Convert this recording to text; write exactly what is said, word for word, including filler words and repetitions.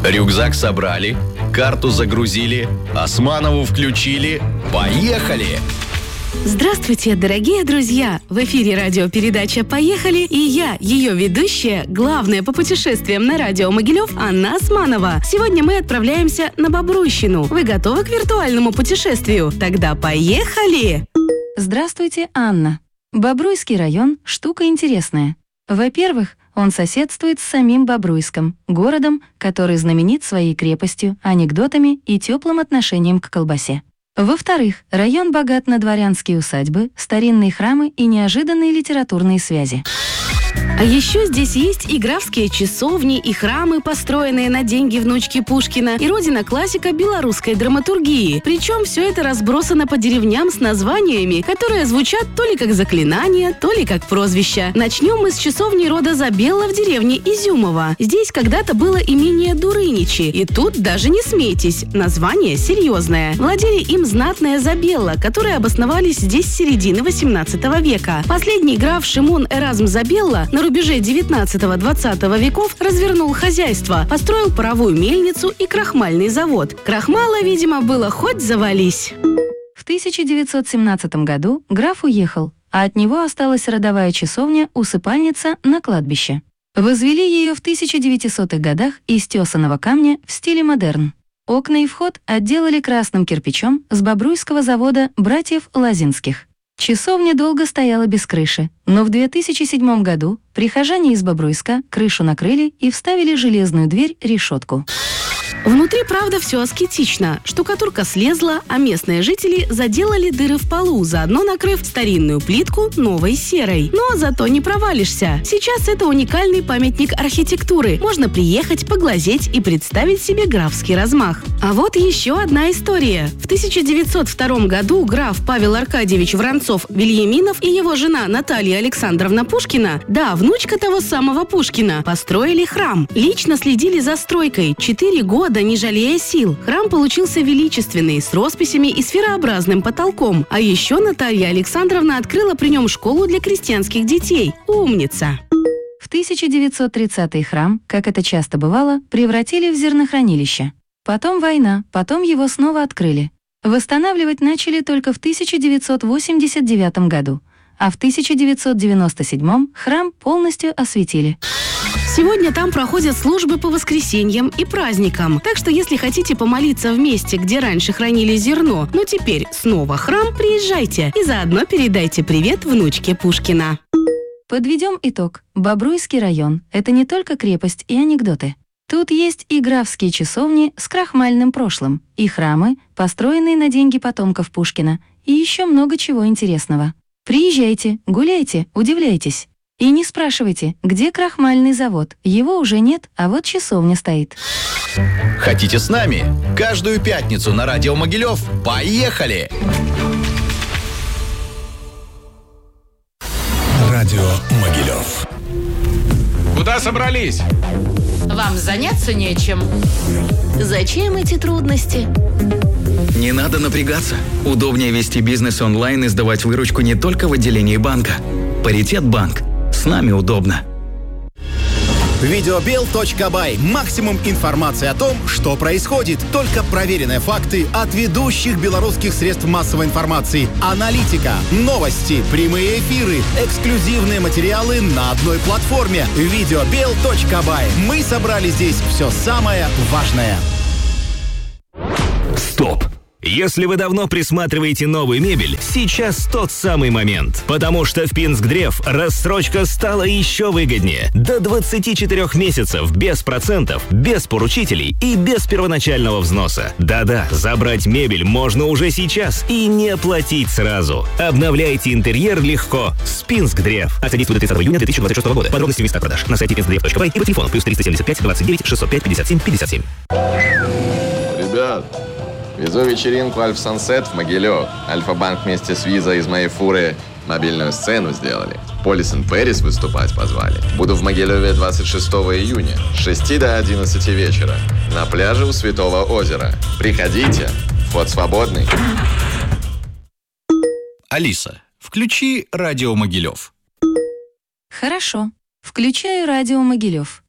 Рюкзак собрали, карту загрузили, Османову включили. Поехали! Здравствуйте, дорогие друзья! В эфире радиопередача «Поехали» и я, ее ведущая, главная по путешествиям на радио Могилев, Анна Османова. Сегодня мы отправляемся на Бобруйщину. Вы готовы к виртуальному путешествию? Тогда поехали! Здравствуйте, Анна. Бобруйский район – штука интересная. Во-первых, он соседствует с самим Бобруйском, городом, который знаменит своей крепостью, анекдотами и теплым отношением к колбасе. Во-вторых, район богат на дворянские усадьбы, старинные храмы и неожиданные литературные связи. А еще здесь есть и графские часовни, и храмы, построенные на деньги внучки Пушкина, и родина классика белорусской драматургии. Причем все это разбросано по деревням с названиями, которые звучат то ли как заклинания, то ли как прозвища. Начнем мы с часовни рода Забелла в деревне Изюмово. Здесь когда-то было имение Дурыничи, и тут даже не смейтесь, название серьезное. Владели им знатная Забелла, которые обосновались здесь с середины восемнадцатого века. Последний граф Шимон Эразм Забелла на рубеже девятнадцатого-двадцатого веков развернул хозяйство, построил паровую мельницу и крахмальный завод. Крахмала, видимо, было хоть завались. В тысяча девятьсот семнадцатом году граф уехал, а от него осталась родовая часовня-усыпальница на кладбище. Возвели ее в тысяча девятисотых годах из тесаного камня в стиле модерн. Окна и вход отделали красным кирпичом с бобруйского завода братьев Лазинских. Часовня долго стояла без крыши, но в две тысячи седьмом году прихожане из Бобруйска крышу накрыли и вставили железную дверь-решетку. Внутри, правда, все аскетично. Штукатурка слезла, а местные жители заделали дыры в полу, заодно накрыв старинную плитку новой серой. Но зато не провалишься. Сейчас это уникальный памятник архитектуры. Можно приехать, поглазеть и представить себе графский размах. А вот еще одна история. В тысяча девятьсот втором году граф Павел Аркадьевич Воронцов-Вильяминов и его жена Наталья Александровна Пушкина, да, внучка того самого Пушкина, построили храм. Лично следили за стройкой. Четыре года не жалея сил. Храм получился величественный, с росписями и сферообразным потолком. А еще Наталья Александровна открыла при нем школу для крестьянских детей. Умница! В тысяча девятьсот тридцатый храм, как это часто бывало, превратили в зернохранилище. Потом война, потом его снова открыли. Восстанавливать начали только в тысяча девятьсот восемьдесят девятом году, а в тысяча девятьсот девяносто седьмом храм полностью осветили. Сегодня там проходят службы по воскресеньям и праздникам. Так что если хотите помолиться в месте, где раньше хранили зерно, но теперь снова храм, приезжайте и заодно передайте привет внучке Пушкина. Подведем итог. Бобруйский район – это не только крепость и анекдоты. Тут есть и графские часовни с крахмальным прошлым, и храмы, построенные на деньги потомков Пушкина, и еще много чего интересного. Приезжайте, гуляйте, удивляйтесь. И не спрашивайте, где крахмальный завод. Его уже нет, а вот часовня стоит. Хотите с нами? Каждую пятницу на радио Могилев. Поехали! Радио Могилев. Куда собрались? Вам заняться нечем. Зачем эти трудности? Не надо напрягаться. Удобнее вести бизнес онлайн и сдавать выручку не только в отделении банка. Паритет банк. С нами удобно. Видеобел точка бай. Максимум информации о том, что происходит. Только проверенные факты от ведущих белорусских средств массовой информации. Аналитика, новости, прямые эфиры, эксклюзивные материалы на одной платформе. Видеобел точка бай. Мы собрали здесь все самое важное. Стоп! Если вы давно присматриваете новую мебель, сейчас тот самый момент. Потому что в Пинскдрев рассрочка стала еще выгоднее. До двадцати четырёх месяцев без процентов, без поручителей и без первоначального взноса. Да-да, забрать мебель можно уже сейчас и не платить сразу. Обновляйте интерьер легко с Пинскдрев. От тридцатого июня две тысячи двадцать шестого года. Подробности в местах продаж на сайте пинскдрев точка бай и по телефону плюс триста семьдесят пять двадцать девять шестьсот пять пятьдесят семь пятьдесят семь. Ребят, везу вечеринку Альф Сансет в Могилев. Альфа-банк вместе с Визой из моей фуры мобильную сцену сделали. Полис энд Пэрис выступать позвали. Буду в Могилеве двадцать шестого июня с шести до одиннадцати вечера на пляже у Святого озера. Приходите, вход свободный. Алиса, включи радио Могилев. Хорошо. Включаю радио Могилев.